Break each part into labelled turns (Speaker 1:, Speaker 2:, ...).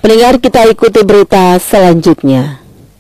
Speaker 1: Pendengar, kita ikuti berita selanjutnya.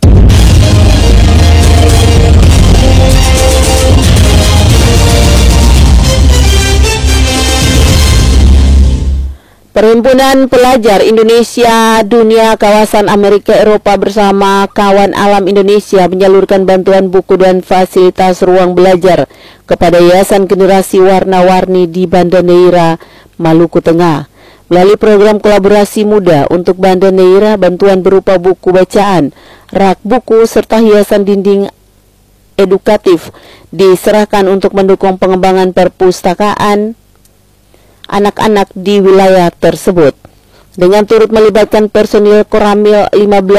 Speaker 1: Perhimpunan Pelajar Indonesia Dunia Kawasan Amerika Eropa bersama Kawan Alam Indonesia menyalurkan bantuan buku dan fasilitas ruang belajar kepada Yayasan Generasi Warna-Warni di Banda Neira, Maluku Tengah. Melalui program kolaborasi muda untuk Banda Neira, bantuan berupa buku bacaan, rak buku, serta hiasan dinding edukatif diserahkan untuk mendukung pengembangan perpustakaan anak-anak di wilayah tersebut. Dengan turut melibatkan personil Koramil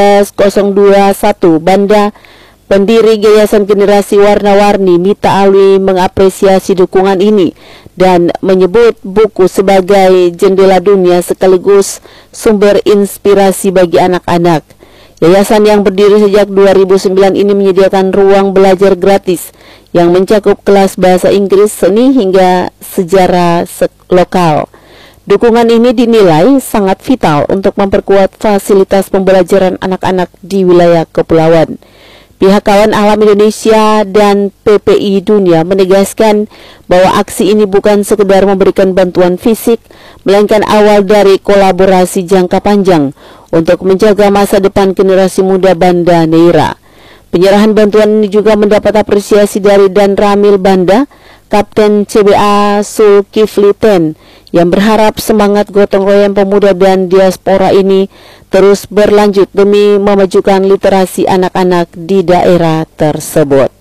Speaker 1: 15021 Banda, pendiri Yayasan Generasi Warna-Warni Mita Alwi mengapresiasi dukungan ini dan menyebut buku sebagai jendela dunia sekaligus sumber inspirasi bagi anak-anak. Yayasan yang berdiri sejak 2009 ini menyediakan ruang belajar gratis yang mencakup kelas bahasa Inggris, seni hingga sejarah lokal. Dukungan ini dinilai sangat vital untuk memperkuat fasilitas pembelajaran anak-anak di wilayah kepulauan. Pihak Kawan Alam Indonesia dan PPI Dunia menegaskan bahwa aksi ini bukan sekedar memberikan bantuan fisik, melainkan awal dari kolaborasi jangka panjang untuk menjaga masa depan generasi muda Banda Neira. Penyerahan bantuan ini juga mendapat apresiasi dari Dan Ramil Banda, Kapten CBA Zulkifli Ten, yang berharap semangat gotong royong pemuda dan diaspora ini terus berlanjut demi memajukan literasi anak-anak di daerah tersebut.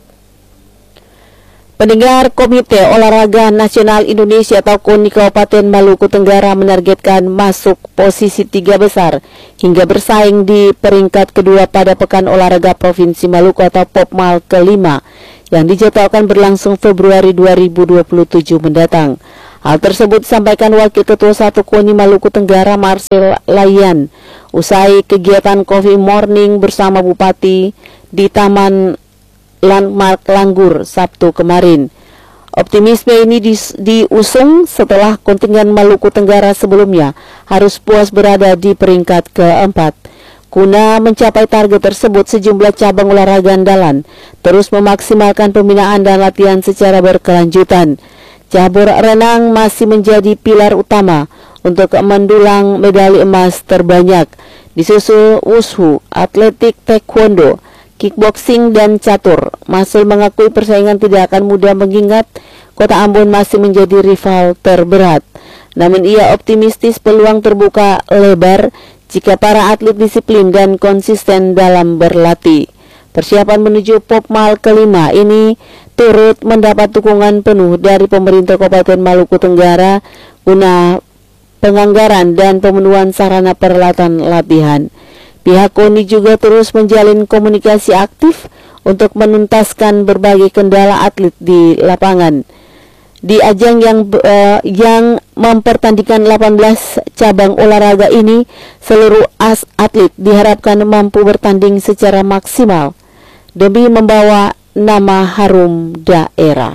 Speaker 1: Pendengar, Komite Olahraga Nasional Indonesia atau KONI Kabupaten Maluku Tenggara menargetkan masuk posisi 3 besar hingga bersaing di peringkat kedua pada Pekan Olahraga Provinsi Maluku atau POPMAL ke-5 yang dijadwalkan berlangsung Februari 2027 mendatang. Hal tersebut disampaikan Wakil Ketua 1 KONI Maluku Tenggara Marcel Layan usai kegiatan Coffee Morning bersama Bupati di Taman Landmark Langgur Sabtu kemarin. Optimisme ini diusung setelah kontingen Maluku Tenggara sebelumnya harus puas berada di peringkat keempat. Guna mencapai target tersebut, sejumlah cabang olahraga andalan terus memaksimalkan pembinaan dan latihan secara berkelanjutan. Cabur renang masih menjadi pilar utama untuk mendulang medali emas terbanyak, disusul wushu, atletik, taekwondo, kickboxing, dan catur. Marcel mengakui persaingan tidak akan mudah mengingat Kota Ambon masih menjadi rival terberat. Namun ia optimistis peluang terbuka lebar jika para atlet disiplin dan konsisten dalam berlatih. Persiapan menuju POPMAL ke-5 ini turut mendapat dukungan penuh dari pemerintah Kabupaten Maluku Tenggara guna penganggaran dan pemenuhan sarana peralatan latihan. Pihak KONI juga terus menjalin komunikasi aktif untuk menuntaskan berbagai kendala atlet di lapangan. Di ajang yang mempertandingkan 18 cabang olahraga ini, seluruh atlet diharapkan mampu bertanding secara maksimal demi membawa nama harum daerah.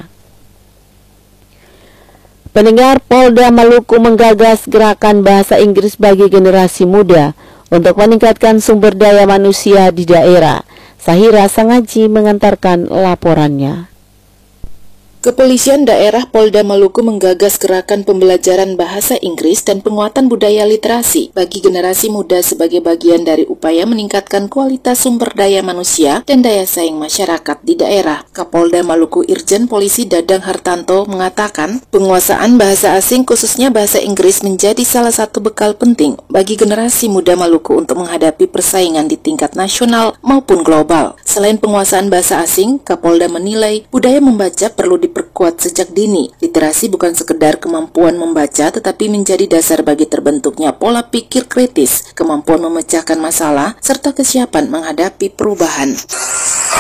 Speaker 1: Pendengar, Polda Maluku menggagas gerakan bahasa Inggris bagi generasi muda untuk meningkatkan sumber daya manusia di daerah. Sahira Sangaji mengantarkan laporannya.
Speaker 2: Kepolisian Daerah Polda Maluku menggagas gerakan pembelajaran bahasa Inggris dan penguatan budaya literasi bagi generasi muda sebagai bagian dari upaya meningkatkan kualitas sumber daya manusia dan daya saing masyarakat di daerah. Kapolda Maluku Irjen Polisi Dadang Hartanto mengatakan, penguasaan bahasa asing khususnya bahasa Inggris menjadi salah satu bekal penting bagi generasi muda Maluku untuk menghadapi persaingan di tingkat nasional maupun global. Selain penguasaan bahasa asing, Kapolda menilai budaya membaca perlu diperkuat sejak dini. Literasi bukan sekedar kemampuan membaca, tetapi menjadi dasar bagi terbentuknya pola pikir kritis, kemampuan memecahkan masalah, serta kesiapan menghadapi perubahan.